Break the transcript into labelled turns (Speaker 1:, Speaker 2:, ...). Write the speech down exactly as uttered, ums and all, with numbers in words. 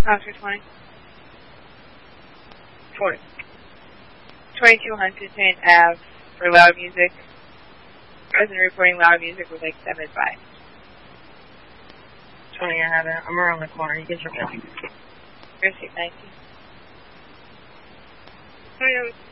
Speaker 1: Officer twenty.
Speaker 2: twenty.
Speaker 1: twenty-two Huntington Ave for loud music. Resident reporting loud music with like seven five.
Speaker 2: twenty, I have it. I'm around the corner. You can check it out.
Speaker 1: Receipt nineteen.
Speaker 2: I know.